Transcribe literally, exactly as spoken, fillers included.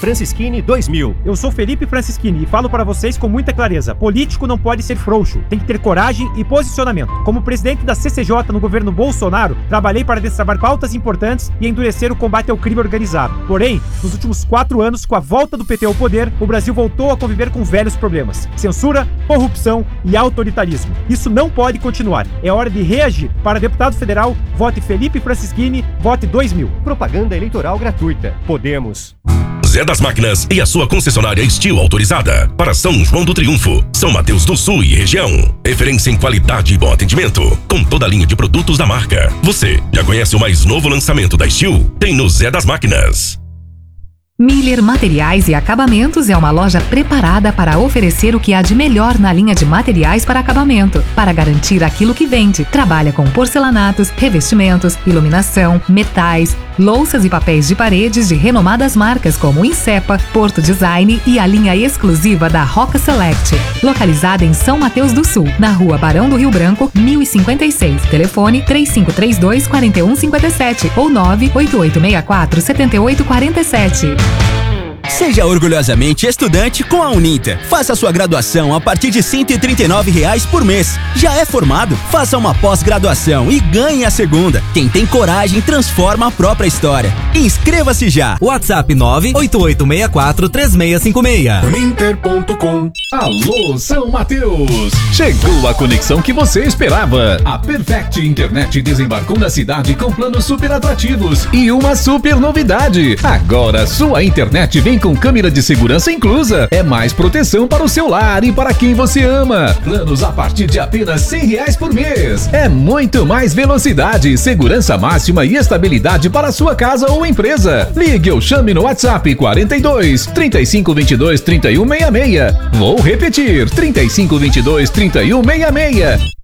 Francischini dois mil. Eu sou Felipe Francischini e falo para vocês com muita clareza. Político não pode ser frouxo, tem que ter coragem e posicionamento. Como presidente da C C J no governo Bolsonaro, trabalhei para destravar pautas importantes e endurecer o combate ao crime organizado. Porém, nos últimos quatro anos, com a volta do P T ao poder, o Brasil voltou a conviver com velhos problemas: censura, corrupção e autoritarismo. Isso não pode continuar. É hora de reagir. Para deputado federal, vote Felipe Francischini, vote dois mil. Propaganda eleitoral gratuita. Podemos. Zé das Máquinas e a sua concessionária Steel autorizada para São João do Triunfo, São Mateus do Sul e região. Referência em qualidade e bom atendimento, com toda a linha de produtos da marca. Você já conhece o mais novo lançamento da Steel? Tem no Zé das Máquinas. Miller Materiais e Acabamentos é uma loja preparada para oferecer o que há de melhor na linha de materiais para acabamento, para garantir aquilo que vende. Trabalha com porcelanatos, revestimentos, iluminação, metais, louças e papéis de paredes de renomadas marcas como Insepa, Porto Design e a linha exclusiva da Roca Select. Localizada em São Mateus do Sul, na rua Barão do Rio Branco, mil e cinquenta e seis. Telefone três cinco três dois, quatro um cinco sete ou nove oito oito seis quatro sete oito quatro sete. Seja orgulhosamente estudante com a Uninter. Faça sua graduação a partir de cento e trinta e nove reais por mês. Já é formado? Faça uma pós-graduação e ganhe a segunda. Quem tem coragem transforma a própria história. Inscreva-se já. WhatsApp nove oito oito seis quatro três seis cinco seis. Uninter ponto com. Alô, São Mateus! Chegou a conexão que você esperava. A Perfect Internet desembarcou na cidade com planos super atrativos e uma super novidade. Agora sua internet vem com câmera de segurança inclusa. É mais proteção para o seu lar e para quem você ama. Planos a partir de apenas cem reais por mês. É muito mais velocidade, segurança máxima e estabilidade para a sua casa ou empresa. Ligue ou chame no WhatsApp quarenta e dois, trinta e cinco, vinte e dois, trinta e um sessenta e seis. Vou repetir, trinta e cinco, vinte e dois, trinta e um sessenta e seis.